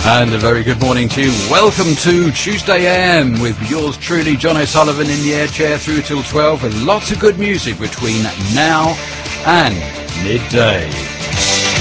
And a very good morning to you. Welcome to Tuesday AM with yours truly, John O'Sullivan, in the air chair through till 12 with lots of good music between now and midday.